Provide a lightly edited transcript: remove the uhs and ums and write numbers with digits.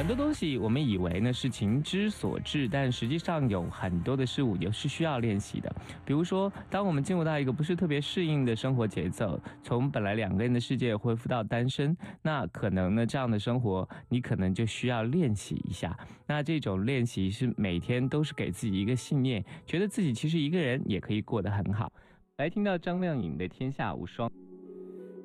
很多东西我们以为呢是情之所至，但实际上有很多的事物也是需要练习的。比如说，当我们进入到一个不是特别适应的生活节奏，从本来两个人的世界恢复到单身，那可能呢这样的生活你可能就需要练习一下。那这种练习是每天都是给自己一个信念，觉得自己其实一个人也可以过得很好。来听到张靓颖的《天下无双》。